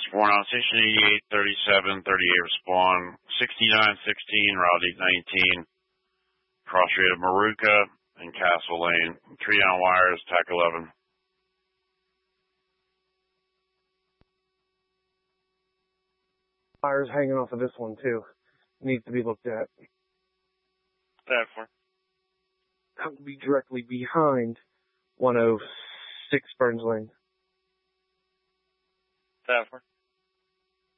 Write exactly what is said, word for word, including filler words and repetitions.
One on station eighty-eight, thirty-seven, thirty-eight respond. sixty-nine sixteen, route eight nineteen. Cross rate of Maruka and Castle Lane. Tree on wires, T A C eleven. Wires hanging off of this one too. Needs to be looked at. That for. That would be directly behind one oh six Burns Lane. That for.